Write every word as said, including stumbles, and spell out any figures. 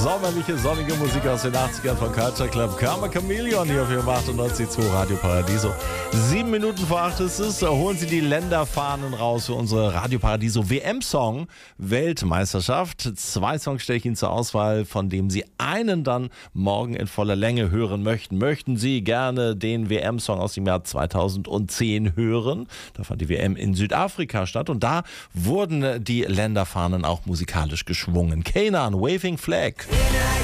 sommerliche, sonnige Musik aus den achtzigern von Culture Club. Karma Chameleon hier auf Ihrem achtundneunzig Komma zwei Radio Paradiso. Sieben Minuten vor acht ist es. Holen Sie die Länderfahnen raus für unsere Radio Paradiso W M-Song Weltmeisterschaft. Zwei Songs stelle ich Ihnen zur Auswahl, von dem Sie einen dann morgen in voller Länge hören möchten. Möchten Sie gerne den W M-Song aus dem Jahr zweitausendzehn hören? Da fand die W M in Südafrika statt und da wurden die Länderfahnen auch musikalisch geschwungen. Kanan, Waving Flag.